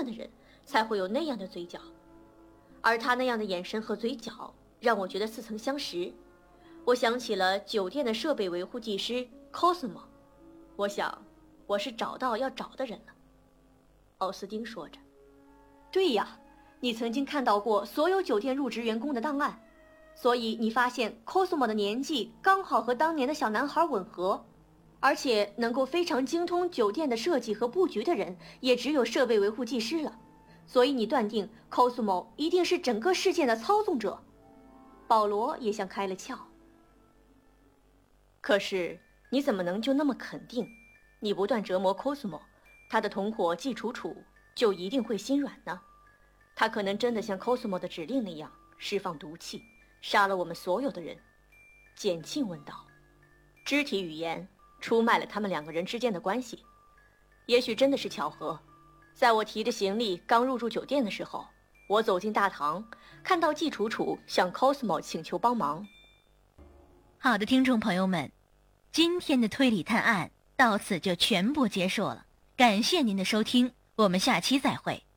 的人才会有那样的嘴角，而他那样的眼神和嘴角让我觉得似曾相识。我想起了酒店的设备维护技师 Cosmo， 我想我是找到要找的人了。奥斯汀说着。对呀，你曾经看到过所有酒店入职员工的档案，所以你发现 Cosmo 的年纪刚好和当年的小男孩吻合，而且能够非常精通酒店的设计和布局的人也只有设备维护技师了，所以你断定 Cosmo 一定是整个事件的操纵者。保罗也像开了窍。可是你怎么能就那么肯定，你不断折磨 Cosmo， 他的同伙季楚楚就一定会心软呢？他可能真的像 Cosmo 的指令那样释放毒气，杀了我们所有的人。简庆问道。肢体语言出卖了他们两个人之间的关系。也许真的是巧合，在我提着行李刚入住酒店的时候，我走进大堂，看到季楚楚向 Cosmo 请求帮忙。 好的，听众朋友们，今天的推理探案到此就全部结束了，感谢您的收听，我们下期再会。